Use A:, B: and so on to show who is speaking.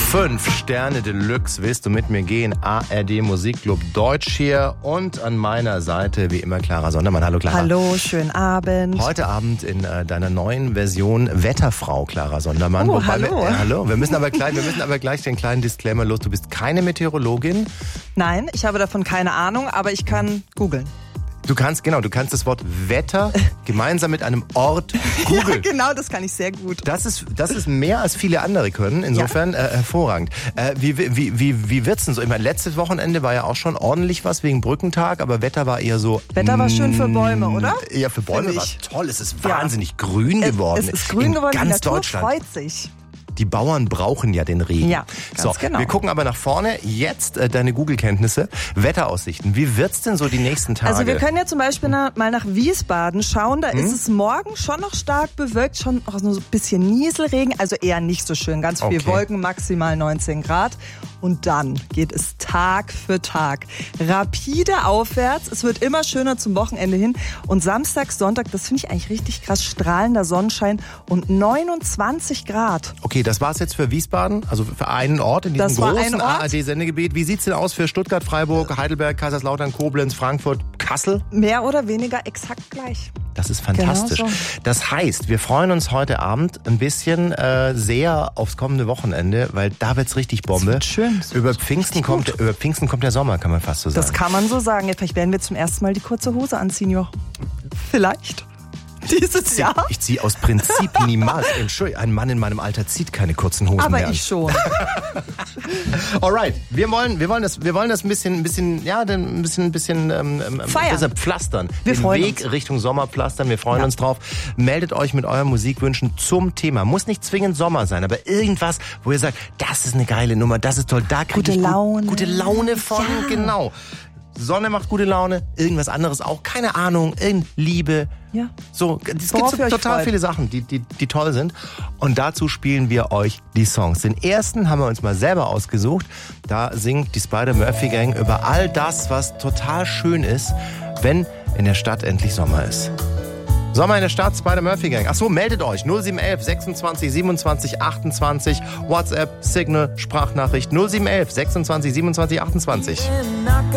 A: 5 Sterne Deluxe, willst du mit mir gehen? ARD Musikclub Deutsch hier und an meiner Seite wie immer Clara Sondermann. Hallo Clara.
B: Hallo, schönen Abend.
A: Heute Abend in deiner neuen Version Wetterfrau Clara Sondermann.
B: Oh, hallo.
A: Hallo. Wir müssen aber gleich den kleinen Disclaimer los. Du bist keine Meteorologin.
B: Nein, ich habe davon keine Ahnung, aber ich kann googeln.
A: Du kannst das Wort Wetter gemeinsam mit einem Ort googeln.
B: Ja, genau, das kann ich sehr gut.
A: Das ist mehr als viele andere können, insofern hervorragend. Wie wird's denn so? Ich meine, letztes Wochenende war ja auch schon ordentlich was wegen Brückentag, aber Wetter war eher so...
B: Wetter war schön für Bäume, oder?
A: Ja, für Bäume war toll. Es ist wahnsinnig grün geworden.
B: Es ist grün geworden,
A: ganz
B: die Natur
A: Deutschland.
B: freut sich.
A: Die Bauern brauchen ja den Regen.
B: Ja, ganz genau.
A: Wir gucken aber nach vorne. Jetzt deine Google-Kenntnisse. Wetteraussichten. Wie wird's denn so die nächsten Tage?
B: Also wir können ja zum Beispiel mal nach Wiesbaden schauen. Da ist es morgen schon noch stark bewölkt, schon noch so ein bisschen Nieselregen. Also eher nicht so schön. Ganz viel Wolken, maximal 19 Grad. Und dann geht es Tag für Tag rapide aufwärts. Es wird immer schöner zum Wochenende hin. Und Samstag, Sonntag, das finde ich eigentlich richtig krass, strahlender Sonnenschein und 29 Grad.
A: Okay, das war's jetzt für Wiesbaden, also für einen Ort in diesem großen ARD-Sendegebiet. Wie sieht's denn aus für Stuttgart, Freiburg, Heidelberg, Kaiserslautern, Koblenz, Frankfurt, Kassel?
B: Mehr oder weniger exakt gleich.
A: Das ist fantastisch.
B: Genau so.
A: Das heißt, wir freuen uns heute Abend ein bisschen sehr aufs kommende Wochenende, weil da wird's richtig Bombe.
B: Das wird schön.
A: Über Pfingsten kommt der Sommer, kann man fast so sagen.
B: Das kann man so sagen. Vielleicht werden wir zum ersten Mal die kurze Hose anziehen, jo. Vielleicht. Dieses Jahr.
A: Ich ziehe aus Prinzip niemals. Entschuldigung, ein Mann in meinem Alter zieht keine kurzen Hosen mehr an.
B: Aber ich schon.
A: Alright, wir wollen das ein bisschen besser pflastern.
B: Wir freuen
A: Den Weg
B: uns.
A: Richtung Sommer pflastern. Wir freuen uns drauf. Meldet euch mit euren Musikwünschen zum Thema. Muss nicht zwingend Sommer sein, aber irgendwas, wo ihr sagt, das ist eine geile Nummer, das ist toll, da kriege ich gute Laune von.
B: Ja.
A: Genau. Sonne macht gute Laune, irgendwas anderes auch, keine Ahnung, Liebe.
B: Ja.
A: So, es
B: Worauf
A: gibt
B: ihr euch
A: total
B: freut.
A: viele Sachen, die toll sind. Und dazu spielen wir euch die Songs. Den ersten haben wir uns mal selber ausgesucht. Da singt die Spider-Murphy-Gang über all das, was total schön ist, wenn in der Stadt endlich Sommer ist. Sommer in der Stadt, Spider-Murphy-Gang. Achso, meldet euch. 0711 26 27 28. WhatsApp, Signal, Sprachnachricht. 0711 26 27 28.